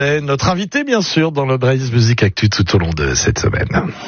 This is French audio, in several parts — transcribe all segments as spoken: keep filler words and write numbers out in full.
Et notre invité, bien sûr, dans le Braise Music Actu tout au long de cette semaine.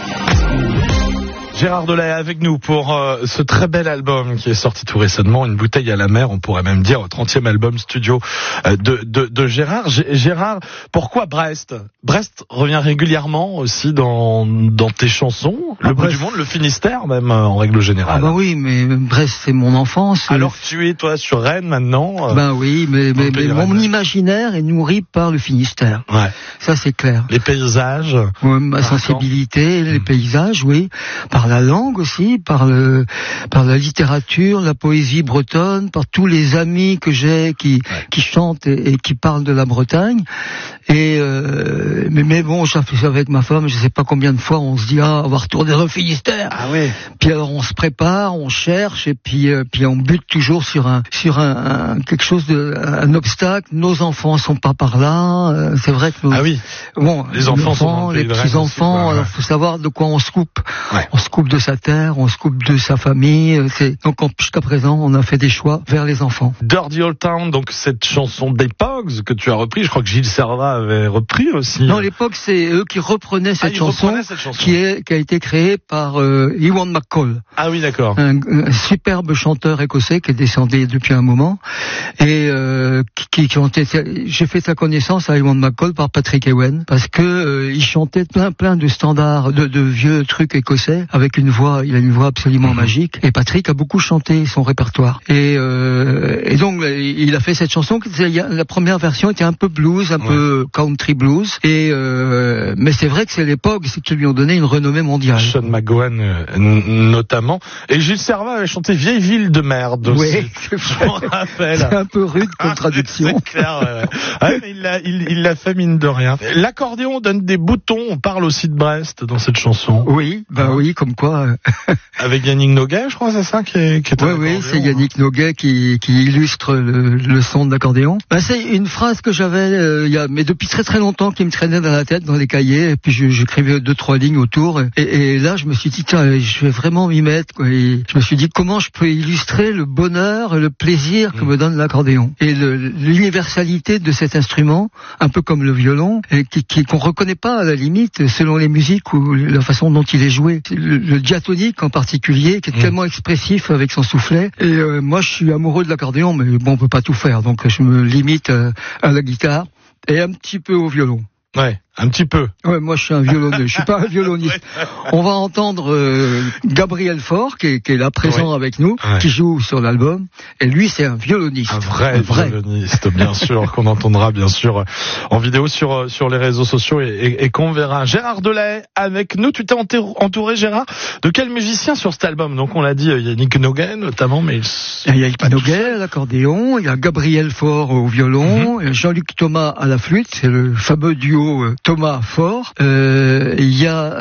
Gérard Delay avec nous pour euh, ce très bel album qui est sorti tout récemment, Une bouteille à la mer, on pourrait même dire trentième album studio euh, de, de, de Gérard. G- Gérard, pourquoi Brest ? Brest revient régulièrement aussi dans, dans tes chansons, ah, le bout du monde, le Finistère même euh, en règle générale. Ah bah oui, mais Brest c'est mon enfance. Alors que tu es toi sur Rennes maintenant. Euh, ben oui, mais, mais, mais mon imaginaire est nourri par le Finistère. Ouais. Ça c'est clair. Les paysages. Ouais, ma sensibilité, les paysages, oui. Par la langue aussi, par le, par la littérature, la poésie bretonne, par tous les amis que j'ai qui, ouais. qui chantent et, et qui parlent de la Bretagne. Et euh, mais, mais bon, ça fait ça avec ma femme. Je sais pas combien de fois on se dit ah, on va retourner dans le Finistère. Ah oui. Puis alors on se prépare, on cherche et puis euh, puis on bute toujours sur un sur un, un quelque chose de un obstacle. Nos enfants sont pas par là. Euh, c'est vrai que nos, ah oui. Bon, les enfants, enfants sont les petits enfants. Ouais. Alors faut savoir de quoi on se coupe. Ouais. On se coupe de sa terre, on se coupe de sa famille. C'est donc jusqu'à présent on a fait des choix vers les enfants. Dirty Old Town, donc cette chanson des Pogs que tu as repris. Je crois que Gilles Servat avait repris aussi. Non, l'époque c'est eux qui reprenaient cette, ah, chanson, reprenaient cette chanson qui est qui a été créée par euh, Ewan McCall. Ah oui, d'accord. Un, un superbe chanteur écossais qui est décédé depuis un moment et euh, qui, qui ont été. J'ai fait sa connaissance à Ewan McCall par Patrick Ewen parce que euh, il chantait plein plein de standards, de, de vieux trucs écossais avec une voix. Il a une voix absolument mmh. magique et Patrick a beaucoup chanté son répertoire et euh, et donc il a fait cette chanson. La première version était un peu blues, un ouais. peu country blues et euh, mais c'est vrai que c'est l'époque c'est qui lui ont donné une renommée mondiale. Sean McGowan euh, notamment et Gilles Servat avait chanté Vieille ville de merde aussi. Oui, je m'en rappelle. C'est un peu rude comme traduction. C'est clair. Ouais. Ouais, mais il l'a il, il l'a fait mine de rien. L'accordéon donne des boutons. On parle aussi de Brest dans cette chanson. Oui, bah hein. oui, comme quoi. Avec Yannick Noguet, je crois, c'est ça qui est. Qui est oui, oui, c'est Yannick Noguet qui, qui illustre le, le son de l'accordéon. Bah, c'est une phrase que j'avais, euh, il y a, mais depuis très très longtemps, qui me traînait dans la tête, dans les cahiers. Et puis je, j'écrivais deux trois lignes autour. Et, et là, je me suis dit, tiens, je vais vraiment m'y mettre. Quoi. Et je me suis dit, comment je peux illustrer le bonheur et le plaisir que mmh. me donne l'accordéon et le, l'universalité de cet instrument, un peu comme le violon, et qui, qui qu'on reconnaît pas à la limite selon les musiques ou la façon dont il est joué. Le, le diatonique en particulier, qui est mmh. tellement expressif avec son soufflet. Et euh, moi, je suis amoureux de l'accordéon, mais bon, on peut pas tout faire, donc je me limite euh, à la guitare et un petit peu au violon. Ouais, un petit peu. Ouais, moi je suis un violonneux, je suis pas un violoniste. On va entendre euh, Gabriel Faure qui est, qui est là présent ouais. avec nous, ouais. qui joue sur l'album, et lui c'est un violoniste. Un vrai, un vrai. violoniste, bien sûr, qu'on entendra bien sûr en vidéo sur sur les réseaux sociaux et, et, et qu'on verra. Gérard Delay avec nous. Tu t'es entouré, Gérard, de quels musiciens sur cet album? Donc on l'a dit, Yannick Noguet notamment, mais il y a Yannick Noguet à l'accordéon, il y a Gabriel Faure au violon, mm-hmm. Jean-Luc Thomas à la flûte, c'est le fameux duo Thomas Faure. Euh, il y a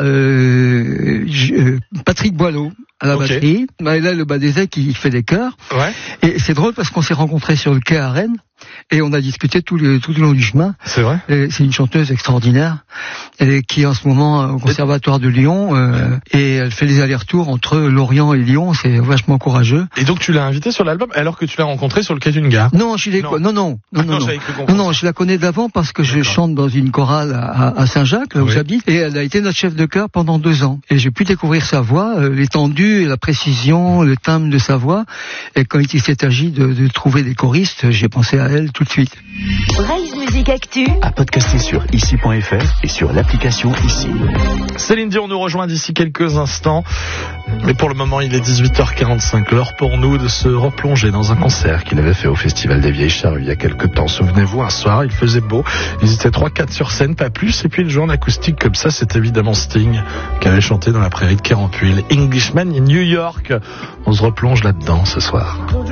euh, euh, Patrick Boileau à la okay. batterie. Maëla Le Badézet qui fait des chœurs. Ouais. Et c'est drôle parce qu'on s'est rencontrés sur le quai à Rennes. Et on a discuté tout le, tout le long du chemin. C'est vrai. Et c'est une chanteuse extraordinaire et qui est en ce moment au Conservatoire de Lyon euh, ouais. et elle fait les allers-retours entre Lorient et Lyon. C'est vachement courageux. Et donc tu l'as invitée sur l'album alors que tu l'as rencontrée sur le quai d'une gare. Non, je l'ai non. non non non ah, non non, non. non non je la connais d'avant parce que D'accord. je chante dans une chorale à, à Saint-Jacques là où oui. j'habite et elle a été notre chef de chœur pendant deux ans et j'ai pu découvrir sa voix, euh, l'étendue, la précision, le timbre de sa voix et quand il s'est agi de, de trouver des choristes, j'ai pensé à elle tout de suite. Braise Music Actu à podcaster sur ici point f r et sur l'application Ici. Céline Dion nous rejoint d'ici quelques instants. Mais pour le moment, il est dix-huit heures quarante-cinq. L'heure pour nous de se replonger dans un concert qu'il avait fait au Festival des Vieilles Charrues il y a quelques temps. Souvenez-vous, un soir, il faisait beau. Ils étaient trois quatre sur scène, pas plus. Et puis, le jour en acoustique comme ça, c'est évidemment Sting qui avait chanté dans la prairie de Kérampuil. Englishman in New York. On se replonge là-dedans ce soir.